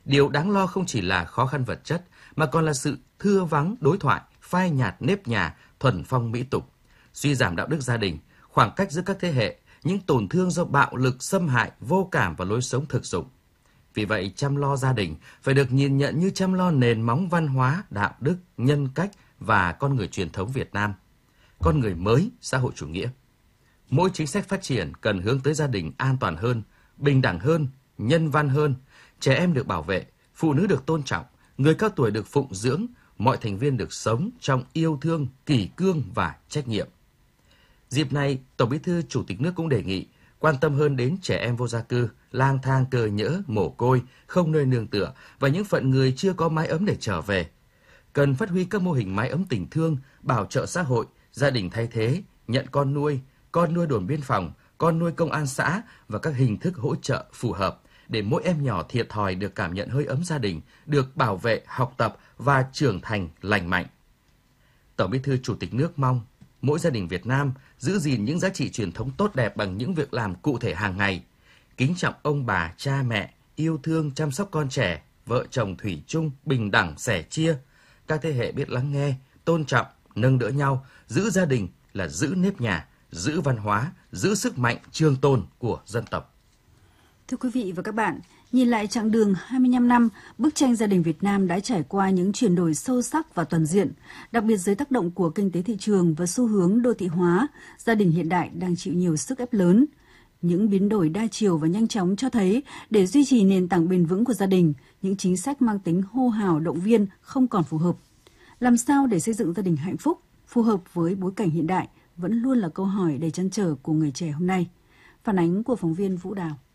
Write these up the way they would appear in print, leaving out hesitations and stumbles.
Điều đáng lo không chỉ là khó khăn vật chất, mà còn là sự thưa vắng đối thoại, phai nhạt nếp nhà, thuần phong mỹ tục, suy giảm đạo đức gia đình, khoảng cách giữa các thế hệ, những tổn thương do bạo lực, xâm hại, vô cảm và lối sống thực dụng. Vì vậy, chăm lo gia đình phải được nhìn nhận như chăm lo nền móng văn hóa, đạo đức, nhân cách và con người truyền thống Việt Nam, con người mới xã hội chủ nghĩa. Mỗi chính sách phát triển cần hướng tới gia đình an toàn hơn, bình đẳng hơn, nhân văn hơn, trẻ em được bảo vệ, phụ nữ được tôn trọng, người cao tuổi được phụng dưỡng, mọi thành viên được sống trong yêu thương, kỷ cương và trách nhiệm. Dịp này, Tổng Bí thư Chủ tịch nước cũng đề nghị quan tâm hơn đến trẻ em vô gia cư, lang thang cơ nhỡ, mồ côi, không nơi nương tựa và những phận người chưa có mái ấm để trở về. Cần phát huy các mô hình mái ấm tình thương, bảo trợ xã hội, gia đình thay thế, nhận con nuôi đồn biên phòng, con nuôi công an xã và các hình thức hỗ trợ phù hợp để mỗi em nhỏ thiệt thòi được cảm nhận hơi ấm gia đình, được bảo vệ, học tập và trưởng thành lành mạnh. Tổng Bí thư Chủ tịch nước mong mỗi gia đình Việt Nam giữ gìn những giá trị truyền thống tốt đẹp bằng những việc làm cụ thể hàng ngày, kính trọng ông bà, cha mẹ, yêu thương chăm sóc con trẻ, vợ chồng thủy chung, bình đẳng, sẻ chia. Các thế hệ biết lắng nghe, tôn trọng, nâng đỡ nhau, giữ gia đình là giữ nếp nhà, giữ văn hóa, giữ sức mạnh trường tồn của dân tộc. Thưa quý vị và các bạn, nhìn lại chặng đường 25 năm, bức tranh gia đình Việt Nam đã trải qua những chuyển đổi sâu sắc và toàn diện. Đặc biệt dưới tác động của kinh tế thị trường và xu hướng đô thị hóa, gia đình hiện đại đang chịu nhiều sức ép lớn. Những biến đổi đa chiều và nhanh chóng cho thấy để duy trì nền tảng bền vững của gia đình, những chính sách mang tính hô hào động viên không còn phù hợp. Làm sao để xây dựng gia đình hạnh phúc, phù hợp với bối cảnh hiện đại vẫn luôn là câu hỏi đầy trăn trở của người trẻ hôm nay. Phản ánh của phóng viên Vũ Đào.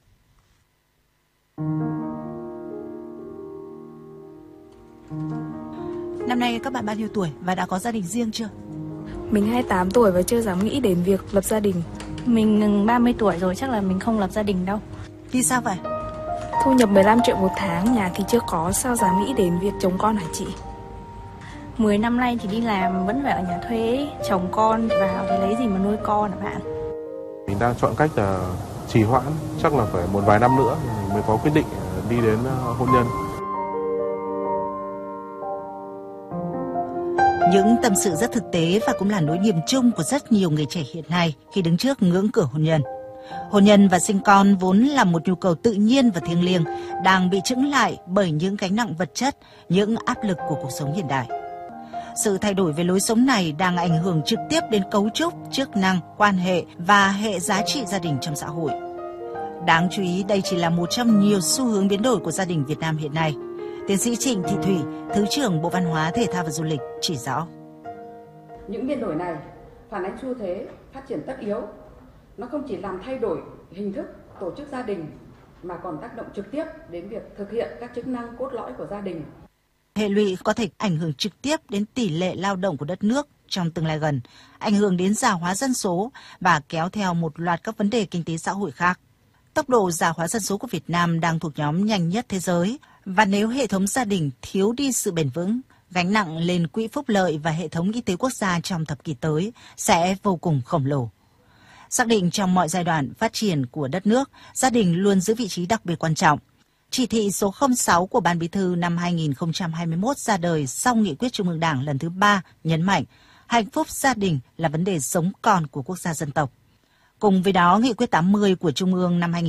Năm nay các bạn bao nhiêu tuổi và đã có gia đình riêng chưa? Mình 28 tuổi và chưa dám nghĩ đến việc lập gia đình. Mình 30 tuổi rồi, chắc là mình không lập gia đình đâu. Vì sao vậy? Thu nhập 15 triệu một tháng, nhà thì chưa có, sao dám nghĩ đến việc chồng con hả chị? 10 năm nay thì đi làm vẫn phải ở nhà thuê, chồng con vào thì lấy gì mà nuôi con hả bạn? Mình đang chọn cách là trì hoãn, chắc là phải một vài năm nữa mình mới có quyết định đi đến hôn nhân. Những tâm sự rất thực tế và cũng là nỗi niềm chung của rất nhiều người trẻ hiện nay khi đứng trước ngưỡng cửa hôn nhân. Hôn nhân và sinh con vốn là một nhu cầu tự nhiên và thiêng liêng, đang bị chững lại bởi những gánh nặng vật chất, những áp lực của cuộc sống hiện đại. Sự thay đổi về lối sống này đang ảnh hưởng trực tiếp đến cấu trúc, chức năng, quan hệ và hệ giá trị gia đình trong xã hội. Đáng chú ý, đây chỉ là một trong nhiều xu hướng biến đổi của gia đình Việt Nam hiện nay. Tiến sĩ Trịnh Thị Thủy, Thứ trưởng Bộ Văn hóa, Thể thao và Du lịch chỉ rõ. Những biến đổi này phản ánh xu thế phát triển tất yếu. Nó không chỉ làm thay đổi hình thức tổ chức gia đình mà còn tác động trực tiếp đến việc thực hiện các chức năng cốt lõi của gia đình. Hệ lụy có thể ảnh hưởng trực tiếp đến tỷ lệ lao động của đất nước trong tương lai gần, ảnh hưởng đến già hóa dân số và kéo theo một loạt các vấn đề kinh tế xã hội khác. Tốc độ già hóa dân số của Việt Nam đang thuộc nhóm nhanh nhất thế giới, và nếu hệ thống gia đình thiếu đi sự bền vững, gánh nặng lên quỹ phúc lợi và hệ thống y tế quốc gia trong thập kỷ tới sẽ vô cùng khổng lồ. Xác định trong mọi giai đoạn phát triển của đất nước, gia đình luôn giữ vị trí đặc biệt quan trọng. Chỉ thị số 06 của Ban Bí thư năm 2021 ra đời sau Nghị quyết Trung ương Đảng lần thứ 3 nhấn mạnh hạnh phúc gia đình là vấn đề sống còn của quốc gia dân tộc. Cùng với đó, Nghị quyết 80 của Trung ương năm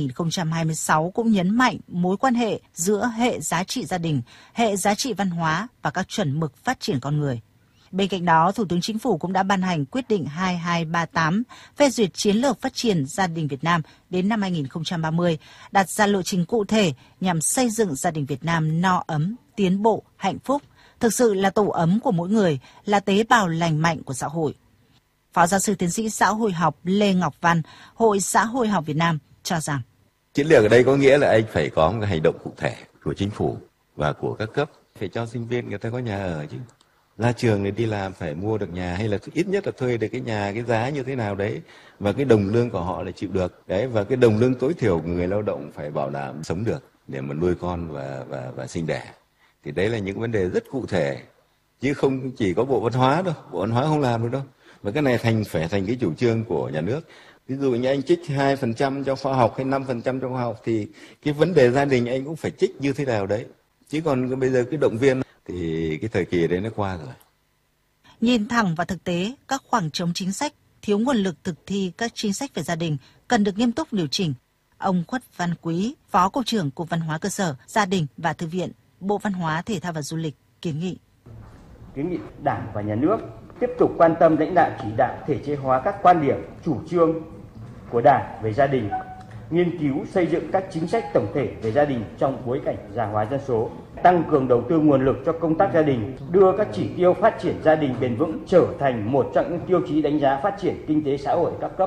2026 cũng nhấn mạnh mối quan hệ giữa hệ giá trị gia đình, hệ giá trị văn hóa và các chuẩn mực phát triển con người. Bên cạnh đó, Thủ tướng Chính phủ cũng đã ban hành quyết định 2238 phê duyệt chiến lược phát triển gia đình Việt Nam đến năm 2030, đặt ra lộ trình cụ thể nhằm xây dựng gia đình Việt Nam no ấm, tiến bộ, hạnh phúc, thực sự là tổ ấm của mỗi người, là tế bào lành mạnh của xã hội. Phó giáo sư tiến sĩ xã hội học Lê Ngọc Văn, Hội Xã hội học Việt Nam cho rằng chiến lược ở đây có nghĩa là anh phải có một cái hành động cụ thể của chính phủ và của các cấp, phải cho sinh viên người ta có nhà ở chứ. Ra trường thì đi làm phải mua được nhà, hay là ít nhất là thuê được cái nhà, cái giá như thế nào đấy, và cái đồng lương của họ là chịu được đấy, và cái đồng lương tối thiểu của người lao động phải bảo đảm sống được để mà nuôi con và sinh đẻ. Thì đấy là những vấn đề rất cụ thể, chứ không chỉ có Bộ Văn hóa đâu, Bộ Văn hóa không làm được đâu. Và cái này phải thành cái chủ trương của nhà nước. Ví dụ như anh trích 2% cho khoa học hay 5% cho khoa học, thì cái vấn đề gia đình anh cũng phải trích như thế nào đấy. Chứ còn bây giờ cái động viên thì cái thời kỳ đấy nó qua rồi. Nhìn thẳng vào thực tế, các khoảng trống chính sách, thiếu nguồn lực thực thi các chính sách về gia đình cần được nghiêm túc điều chỉnh. Ông Khuất Văn Quý, Phó Cục trưởng Cục Văn hóa Cơ sở, Gia đình và Thư viện, Bộ Văn hóa, Thể thao và Du lịch kiến nghị. Kiến nghị Đảng và Nhà nước tiếp tục quan tâm lãnh đạo chỉ đạo thể chế hóa các quan điểm, chủ trương của Đảng về gia đình, nghiên cứu xây dựng các chính sách tổng thể về gia đình trong bối cảnh già hóa dân số, tăng cường đầu tư nguồn lực cho công tác gia đình, đưa các chỉ tiêu phát triển gia đình bền vững trở thành một trong những tiêu chí đánh giá phát triển kinh tế xã hội các cấp.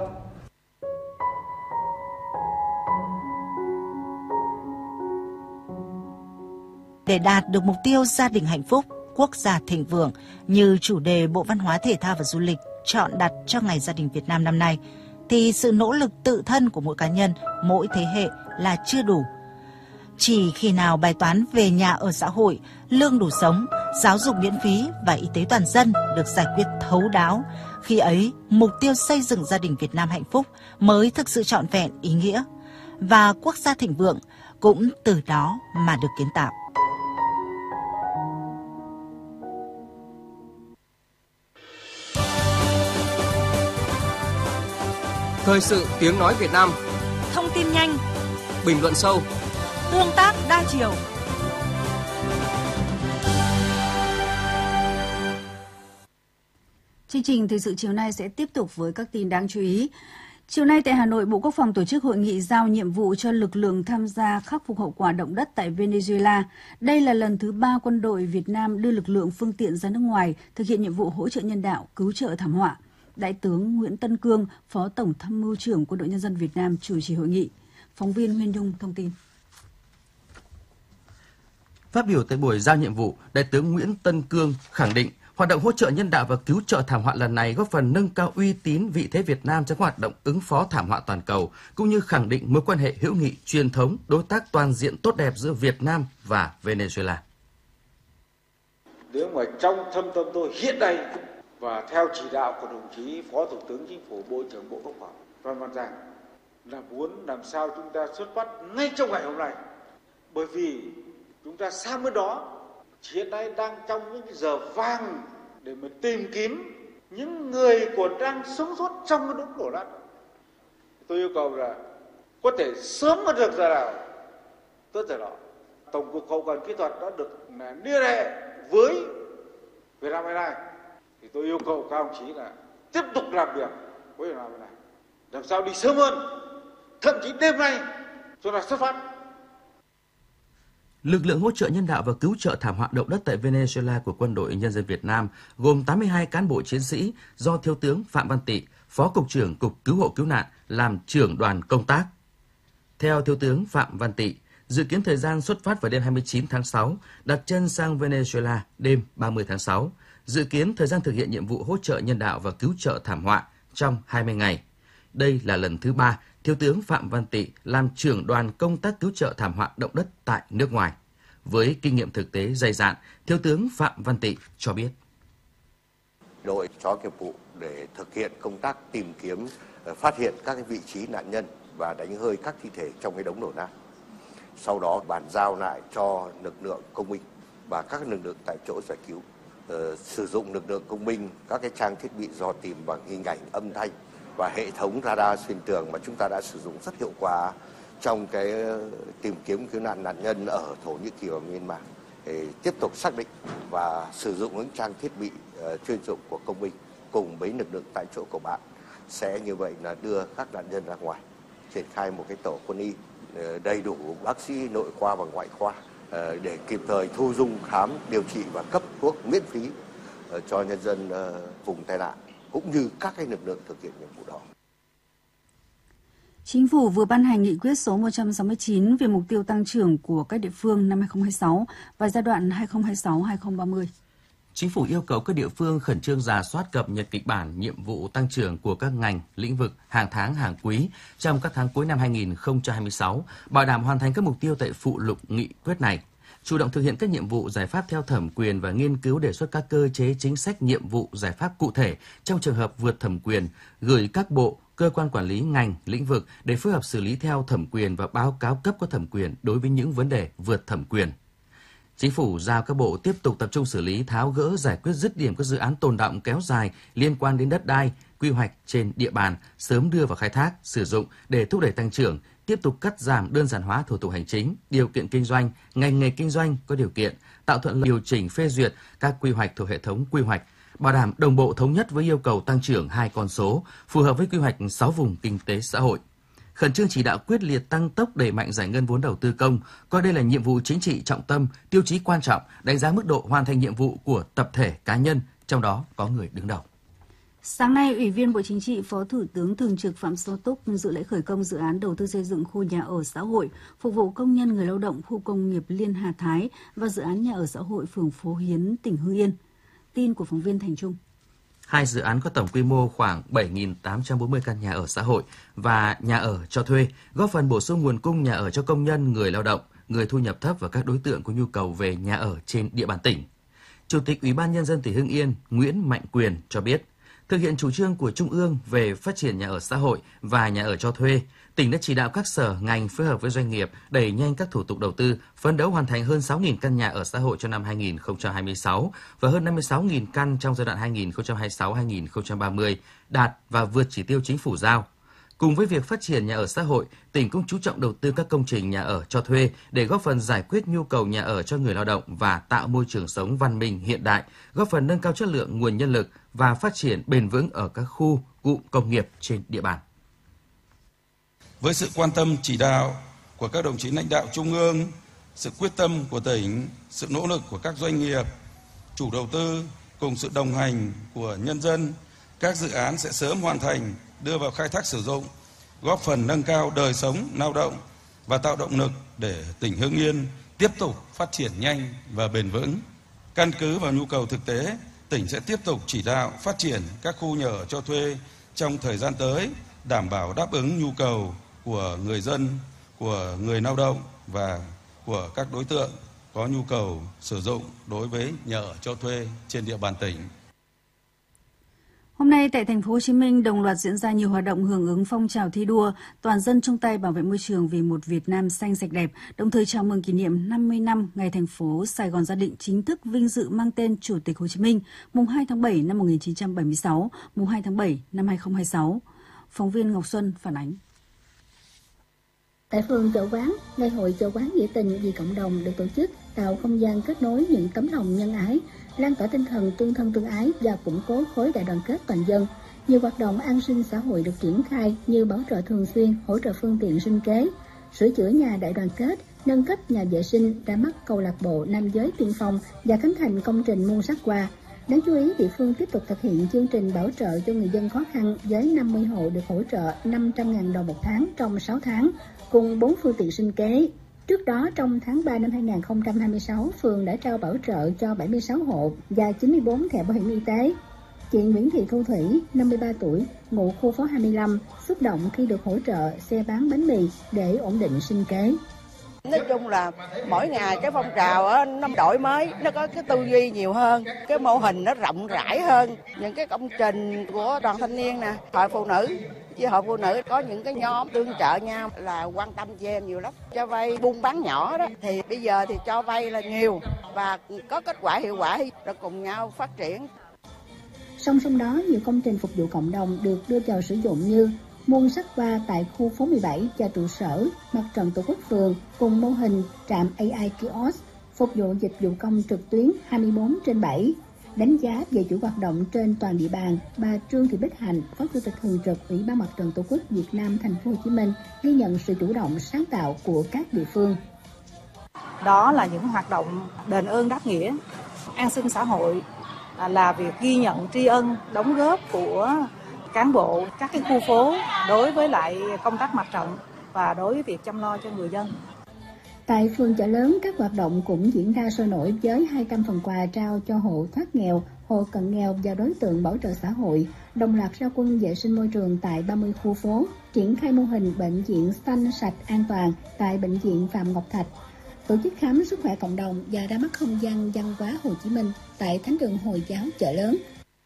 Để đạt được mục tiêu gia đình hạnh phúc, quốc gia thịnh vượng như chủ đề Bộ Văn hóa, Thể thao và Du lịch chọn đặt cho Ngày Gia đình Việt Nam năm nay, thì sự nỗ lực tự thân của mỗi cá nhân, mỗi thế hệ là chưa đủ. Chỉ khi nào bài toán về nhà ở xã hội, lương đủ sống, giáo dục miễn phí và y tế toàn dân được giải quyết thấu đáo, khi ấy mục tiêu xây dựng gia đình Việt Nam hạnh phúc mới thực sự trọn vẹn ý nghĩa, và quốc gia thịnh vượng cũng từ đó mà được kiến tạo. Thời sự tiếng nói Việt Nam. Thông tin nhanh, bình luận sâu, tương tác đa chiều. Chương trình thời sự chiều nay sẽ tiếp tục với các tin đáng chú ý. Chiều nay tại Hà Nội, Bộ Quốc phòng tổ chức hội nghị giao nhiệm vụ cho lực lượng tham gia khắc phục hậu quả động đất tại Venezuela. Đây là lần thứ 3 quân đội Việt Nam đưa lực lượng phương tiện ra nước ngoài thực hiện nhiệm vụ hỗ trợ nhân đạo, cứu trợ thảm họa. Đại tướng Nguyễn Tân Cương, Phó Tổng Tham mưu trưởng Quân đội Nhân dân Việt Nam chủ trì hội nghị. Phóng viên Nguyên Nhung thông tin. Phát biểu tại buổi giao nhiệm vụ, Đại tướng Nguyễn Tân Cương khẳng định hoạt động hỗ trợ nhân đạo và cứu trợ thảm họa lần này góp phần nâng cao uy tín vị thế Việt Nam trong hoạt động ứng phó thảm họa toàn cầu, cũng như khẳng định mối quan hệ hữu nghị truyền thống, đối tác toàn diện tốt đẹp giữa Việt Nam và Venezuela. Nếu mà trong thâm tâm tôi hiện nay và theo chỉ đạo của đồng chí Phó Thủ tướng Chính phủ, Bộ trưởng Bộ Quốc phòng Phan Văn Giang là muốn làm sao chúng ta xuất phát ngay trong ngày hôm nay, bởi vì chúng ta sang bên đó hiện nay đang trong những giờ vàng để mà tìm kiếm những người còn đang sống sót trong cái đống đổ nát. Tôi yêu cầu là có thể sớm mà được giờ nào tốt giờ đó. Tổng cục Hậu cần Kỹ thuật đã được liên hệ với Vietnam Airlines, thì tôi yêu cầu các ông chí là tiếp tục làm việc với Vietnam Airlines, làm sao đi sớm hơn, thậm chí đêm nay cho là xuất phát. Lực lượng hỗ trợ nhân đạo và cứu trợ thảm họa động đất tại Venezuela của Quân đội Nhân dân Việt Nam gồm 82 cán bộ chiến sĩ do Thiếu tướng Phạm Văn Tị, Phó Cục trưởng Cục Cứu hộ Cứu nạn làm trưởng đoàn công tác. Theo Thiếu tướng Phạm Văn Tị, dự kiến thời gian xuất phát vào đêm 29 tháng 6, đặt chân sang Venezuela đêm 30 tháng 6, dự kiến thời gian thực hiện nhiệm vụ hỗ trợ nhân đạo và cứu trợ thảm họa trong 20 ngày. Đây là lần thứ 3 Thiếu tướng Phạm Văn Tị làm trưởng đoàn công tác cứu trợ thảm họa động đất tại nước ngoài. Với kinh nghiệm thực tế dày dạn, Thiếu tướng Phạm Văn Tị cho biết. Đội chó nghiệp vụ để thực hiện công tác tìm kiếm, phát hiện các cái vị trí nạn nhân và đánh hơi các thi thể trong cái đống đổ nát. Sau đó bàn giao lại cho lực lượng công binh và các lực lượng tại chỗ giải cứu. Sử dụng lực lượng công binh, các cái trang thiết bị dò tìm bằng hình ảnh, âm thanh và hệ thống radar xuyên tường mà chúng ta đã sử dụng rất hiệu quả trong cái tìm kiếm cứu nạn nạn nhân ở Thổ Nhĩ Kỳ và Myanmar. Để tiếp tục xác định và sử dụng những trang thiết bị chuyên dụng của công binh cùng với lực lượng tại chỗ của bạn sẽ như vậy là đưa các nạn nhân ra ngoài, triển khai một cái tổ quân y đầy đủ bác sĩ nội khoa và ngoại khoa để kịp thời thu dung, khám, điều trị và cấp thuốc miễn phí cho nhân dân vùng tai nạn cũng như các cái lực lượng thực hiện nhiệm vụ đó. Chính phủ vừa ban hành nghị quyết số 169 về mục tiêu tăng trưởng của các địa phương năm 2026 và giai đoạn 2026-2030. Chính phủ yêu cầu các địa phương khẩn trương rà soát cập nhật kịch bản nhiệm vụ tăng trưởng của các ngành, lĩnh vực, hàng tháng, hàng quý trong các tháng cuối năm 2026, bảo đảm hoàn thành các mục tiêu tại phụ lục nghị quyết này. Chủ động thực hiện các nhiệm vụ, giải pháp theo thẩm quyền và nghiên cứu đề xuất các cơ chế, chính sách, nhiệm vụ, giải pháp cụ thể trong trường hợp vượt thẩm quyền, gửi các bộ, cơ quan quản lý ngành, lĩnh vực để phối hợp xử lý theo thẩm quyền và báo cáo cấp có thẩm quyền đối với những vấn đề vượt thẩm quyền. Chính phủ giao các bộ tiếp tục tập trung xử lý, tháo gỡ, giải quyết dứt điểm các dự án tồn đọng kéo dài liên quan đến đất đai, quy hoạch trên địa bàn, sớm đưa vào khai thác, sử dụng để thúc đẩy tăng trưởng, tiếp tục cắt giảm đơn giản hóa thủ tục hành chính, điều kiện kinh doanh, ngành nghề kinh doanh có điều kiện, tạo thuận lợi điều chỉnh phê duyệt các quy hoạch thuộc hệ thống quy hoạch, bảo đảm đồng bộ thống nhất với yêu cầu tăng trưởng 2 con số, phù hợp với quy hoạch 6 vùng kinh tế xã hội. Khẩn trương chỉ đạo quyết liệt tăng tốc đẩy mạnh giải ngân vốn đầu tư công, coi đây là nhiệm vụ chính trị trọng tâm, tiêu chí quan trọng, đánh giá mức độ hoàn thành nhiệm vụ của tập thể cá nhân, trong đó có người đứng đầu. Sáng nay, Ủy viên Bộ Chính trị, Phó Thủ tướng Thường trực Phạm Xuân Túc dự lễ khởi công dự án đầu tư xây dựng khu nhà ở xã hội phục vụ công nhân người lao động khu công nghiệp Liên Hà Thái và dự án nhà ở xã hội phường Phố Hiến, tỉnh Hưng Yên. Tin của phóng viên Thành Trung. Hai dự án có tổng quy mô khoảng 7.840 căn nhà ở xã hội và nhà ở cho thuê, góp phần bổ sung nguồn cung nhà ở cho công nhân, người lao động, người thu nhập thấp và các đối tượng có nhu cầu về nhà ở trên địa bàn tỉnh. Chủ tịch Ủy ban Nhân dân tỉnh Hưng Yên Nguyễn Mạnh Quyền cho biết, thực hiện chủ trương của Trung ương về phát triển nhà ở xã hội và nhà ở cho thuê, tỉnh đã chỉ đạo các sở, ngành phối hợp với doanh nghiệp đẩy nhanh các thủ tục đầu tư, phấn đấu hoàn thành hơn 6.000 căn nhà ở xã hội cho năm 2026 và hơn 56.000 căn trong giai đoạn 2026-2030, đạt và vượt chỉ tiêu chính phủ giao. Cùng với việc phát triển nhà ở xã hội, tỉnh cũng chú trọng đầu tư các công trình nhà ở cho thuê để góp phần giải quyết nhu cầu nhà ở cho người lao động và tạo môi trường sống văn minh hiện đại, góp phần nâng cao chất lượng nguồn nhân lực và phát triển bền vững ở các khu, cụm công nghiệp trên địa bàn. Với sự quan tâm chỉ đạo của các đồng chí lãnh đạo trung ương, sự quyết tâm của tỉnh, sự nỗ lực của các doanh nghiệp, chủ đầu tư cùng sự đồng hành của nhân dân, các dự án sẽ sớm hoàn thành, đưa vào khai thác sử dụng, góp phần nâng cao đời sống lao động và tạo động lực để tỉnh Hưng Yên tiếp tục phát triển nhanh và bền vững. Căn cứ vào nhu cầu thực tế, tỉnh sẽ tiếp tục chỉ đạo phát triển các khu nhà ở cho thuê trong thời gian tới, đảm bảo đáp ứng nhu cầu của người dân, của người lao động và của các đối tượng có nhu cầu sử dụng đối với nhà ở cho thuê trên địa bàn tỉnh. Hôm nay tại thành phố Hồ Chí Minh đồng loạt diễn ra nhiều hoạt động hưởng ứng phong trào thi đua toàn dân chung tay bảo vệ môi trường vì một Việt Nam xanh sạch đẹp, đồng thời chào mừng kỷ niệm 50 năm ngày thành phố Sài Gòn Gia Định chính thức vinh dự mang tên Chủ tịch Hồ Chí Minh, mùng 2 tháng 7 năm 1976, mùng 2 tháng 7 năm 2026. Phóng viên Ngọc Xuân phản ánh. Tại phường Chợ Quán, ngày hội Chợ Quán nghĩa tình vì cộng đồng được tổ chức, tạo không gian kết nối những tấm lòng nhân ái, lan tỏa tinh thần tương thân tương ái và củng cố khối đại đoàn kết toàn dân. Nhiều hoạt động an sinh xã hội được triển khai như bảo trợ thường xuyên, hỗ trợ phương tiện sinh kế, sửa chữa nhà đại đoàn kết, nâng cấp nhà vệ sinh, ra mắt câu lạc bộ nam giới tiên phong và khánh thành công trình muôn sắc hoa. Đáng chú ý, địa phương tiếp tục thực hiện chương trình bảo trợ cho người dân khó khăn với 50 hộ được hỗ trợ 500.000 đồng một tháng trong 6 tháng, cùng 4 phương tiện sinh kế. Trước đó, trong tháng 3 năm 2026, phường đã trao bảo trợ cho 76 hộ và 94 thẻ bảo hiểm y tế. Chị Nguyễn Thị Thu Thủy, 53 tuổi, ngụ khu phố 25, xúc động khi được hỗ trợ xe bán bánh mì để ổn định sinh kế. Nói chung là mỗi ngày cái phong trào nó đổi mới, nó có cái tư duy nhiều hơn, cái mô hình nó rộng rãi hơn. Những cái công trình của đoàn thanh niên nè, hội phụ nữ, với hội phụ nữ có những cái nhóm tương trợ nhau là quan tâm cho em nhiều lắm. Cho vay buôn bán nhỏ đó thì bây giờ thì cho vay là nhiều và có kết quả hiệu quả rồi cùng nhau phát triển. Song song đó, nhiều công trình phục vụ cộng đồng được đưa vào sử dụng như muôn sắc hoa tại khu phố 17 và trụ sở Mặt trận Tổ quốc phường, cùng mô hình trạm AI kiosk phục vụ dịch vụ công trực tuyến 24/7. Đánh giá về chuỗi hoạt động trên toàn địa bàn, bà Trương Thị Bích Hạnh, Phó Chủ tịch Thường trực Ủy ban Mặt trận Tổ quốc Việt Nam Thành phố Hồ Chí Minh ghi nhận sự chủ động sáng tạo của các địa phương. Đó là những hoạt động đền ơn đáp nghĩa, an sinh xã hội, là việc ghi nhận tri ân đóng góp của cán bộ các cái khu phố đối với lại công tác mặt trận và đối với việc chăm lo cho người dân. Tại phường Chợ Lớn, các hoạt động cũng diễn ra sôi nổi với 200 phần quà trao cho hộ thoát nghèo, hộ cận nghèo và đối tượng bảo trợ xã hội, đồng loạt ra quân vệ sinh môi trường tại 30 khu phố, triển khai mô hình bệnh viện xanh sạch an toàn tại bệnh viện Phạm Ngọc Thạch, tổ chức khám sức khỏe cộng đồng và ra mắt không gian văn hóa Hồ Chí Minh tại Thánh đường Hồi giáo Chợ Lớn.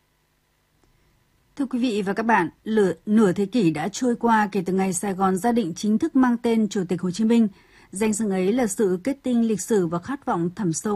Thưa quý vị và các bạn, nửa thế kỷ đã trôi qua kể từ ngày Sài Gòn Gia Định chính thức mang tên Chủ tịch Hồ Chí Minh. Danh xưng ấy là sự kết tinh lịch sử và khát vọng thẳm sâu